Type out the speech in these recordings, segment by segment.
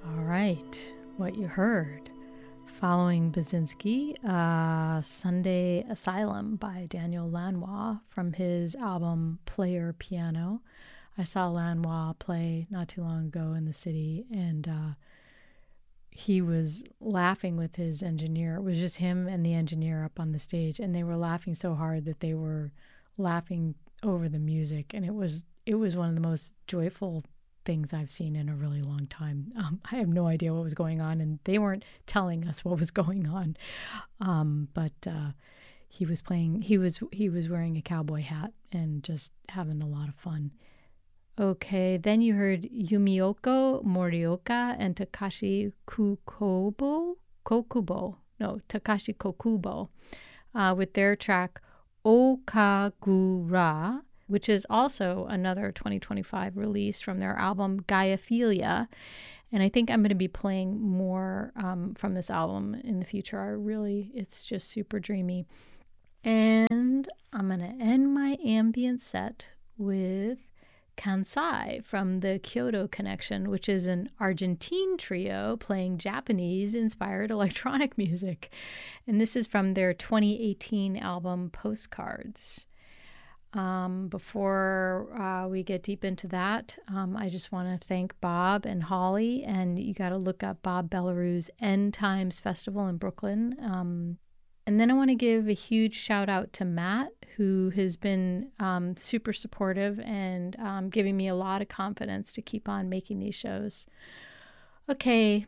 All right, what you heard. Following Basinski, Sunday Asylum by Daniel Lanois from his album Player Piano. I saw Lanois play not too long ago in the city, and he was laughing with his engineer. It was just him and the engineer up on the stage, and they were laughing so hard that they were laughing over the music, and it was one of the most joyful things I've seen in a really long time. I have no idea what was going on, and they weren't telling us what was going on. But he was playing. He was wearing a cowboy hat and just having a lot of fun. Okay, then you heard Yumioko Morioka and Takashi Kokubo with their track Okagura, which is also another 2025 release from their album Gaiaphilia. And I think I'm going to be playing more from this album in the future. It's just super dreamy. And I'm going to end my ambient set with Kansai from the Kyoto Connection, which is an Argentine trio playing Japanese-inspired electronic music. And this is from their 2018 album Postcards. Before we get deep into that, I just want to thank Bob and Holly, and you got to look up Bob Belarus's End Times Festival in Brooklyn. And then I want to give a huge shout out to Matt, who has been super supportive and giving me a lot of confidence to keep on making these shows. Okay,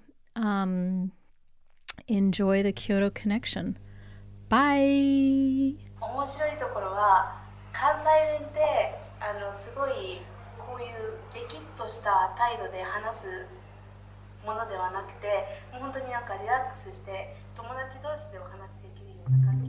enjoy the Kyoto Connection. Bye! 面白いところは関西弁ってすごいこういうレキッとした態度で話すものではなくて、もう本当になんかリラックスして友達同士でお話できるような感じ。